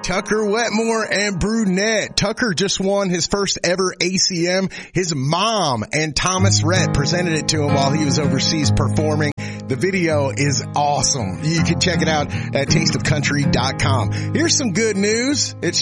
Tucker Wetmore and Brunette. Tucker just won his first ever ACM. His mom and Thomas Rhett presented it to him while he was overseas performing. The video is awesome. You can check it out at tasteofcountry.com. Here's some good news. It's